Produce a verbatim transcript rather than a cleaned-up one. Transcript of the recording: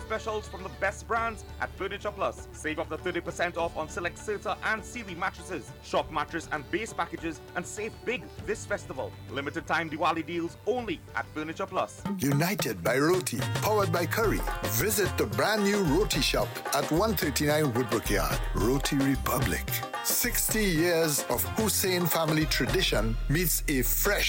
specials from the best brands at Furniture Plus. Save up to thirty percent off on select Serta and Sealy mattresses, Shock mattress and base packages, and save big this festival. Limited time Diwali deals only at Furniture Plus. United by Roti, powered by Curry. Visit the brand new Roti Shop at one thirty-nine Woodbrook Yard. Roti Republic. sixty years of Hussein family tradition meets a fresh